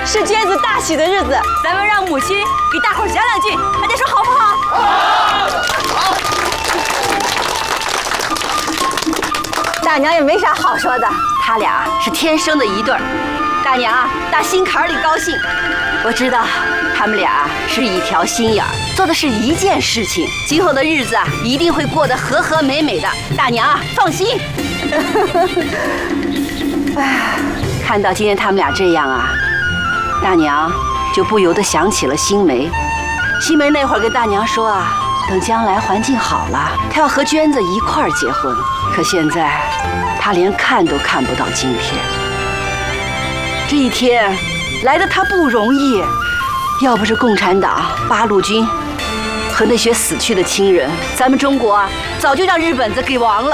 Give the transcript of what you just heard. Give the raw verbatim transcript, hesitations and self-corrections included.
是娟子大喜的日子，咱们让母亲给大伙讲两句，大家说好不好？好。大娘也没啥好说的，他俩是天生的一对儿。大娘啊，打心坎里高兴。我知道他们俩是一条心眼儿，做的是一件事情，今后的日子啊，一定会过得和和美美的。大娘啊，放心。哎，看到今天他们俩这样啊，大娘就不由得想起了新梅。新梅那会儿跟大娘说啊，等将来环境好了，她要和娟子一块儿结婚。可现在，她连看都看不到今天。这一天来的她不容易，要不是共产党、八路军和那些死去的亲人，咱们中国啊，早就让日本子给亡了。